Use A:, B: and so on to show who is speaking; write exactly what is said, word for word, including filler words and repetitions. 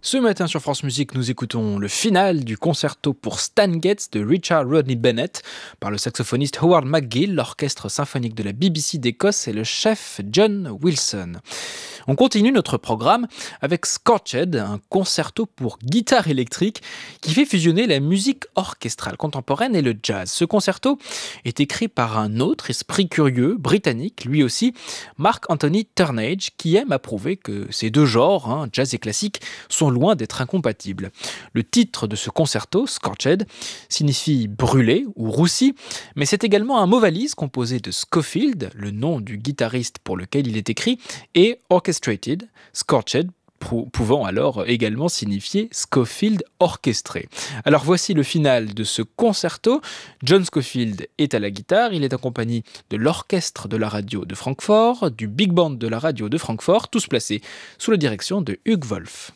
A: Ce matin sur France Musique, nous écoutons le final du concerto pour Stan Getz de Richard Rodney Bennett par le saxophoniste Howard McGill, l'orchestre symphonique de la B B C d'Écosse et le chef John Wilson. On continue notre programme avec Scorched, un concerto pour guitare électrique qui fait fusionner la musique orchestrale contemporaine et le jazz. Ce concerto est écrit par un autre esprit curieux, britannique, lui aussi, Mark Anthony Turnage, qui aime à prouver que ces deux genres, hein, jazz et classique, sont loin d'être incompatibles. Le titre de ce concerto, Scorched, signifie brûlé ou roussi, mais c'est également un mot valise composé de Scofield, le nom du guitariste pour lequel il est écrit, et Orchestrated, Scorched, pouvant alors également signifier Scofield orchestré. Alors voici le final de ce concerto. John Scofield est à la guitare, il est accompagné de l'orchestre de la radio de Francfort, du big band de la radio de Francfort, tous placés sous la direction de Hugh Wolf.